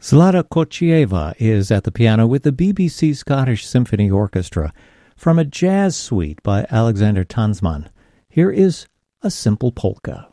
Zlata Kochieva is at the piano with the BBC Scottish Symphony Orchestra from a jazz suite by Alexander Tansman. Here is A Simple Polka.